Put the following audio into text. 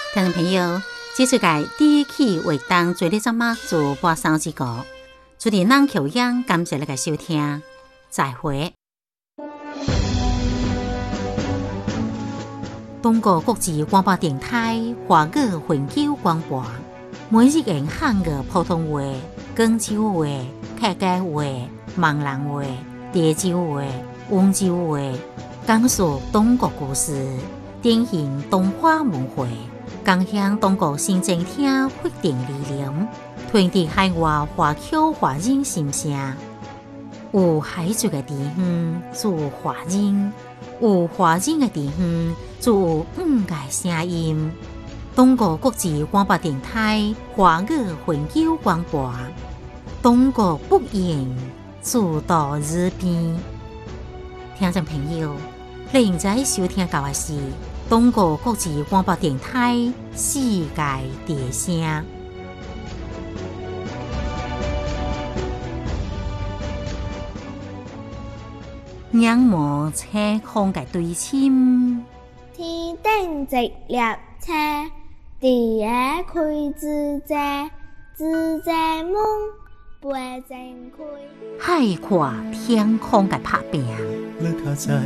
听众朋友，这次界第一期为当做你怎么做播送之歌，主持人口音，感谢你嘅收听，再会。中国国际广播电台华语永久广播，每日用汉语普通话、广州话、客家话、闽南话、潮州话、温州话，讲述中国故事，典型东华文化。共享中国新政厅决定理念，传递海外华侨华人心声。有海族的地方，就有华人；有华人的地方，就有五个声音。中国国际广播电台华语永久广播，中国不言，自到耳边。听众朋友，你现在收听到的是中国国际广播电台世界之声。仰望青空嘅對稱， 天頂直列車，地下開自在，自在夢背正開。 海闊天空嘅拍拼。